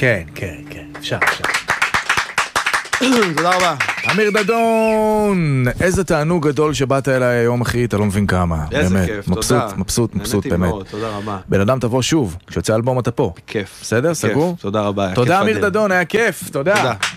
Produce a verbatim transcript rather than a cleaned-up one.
כן, כן, כן, אפשר, אפשר. תודה רבה. אמיר דדון, איזה תענוג גדול שבאת אליי היום, אחי, אתה לא מבין כמה. איזה באמת. כיף, מבסוט, תודה. מבסוט, מבסוט, באמת. מאוד, תודה רבה. בן אדם תבוא שוב, כשיוצא אלבום אתה פה. כיף. בסדר? כיף. סגור? תודה רבה. היה תודה כיף אמיר אדיר. דדון, היה כיף, תודה. תודה.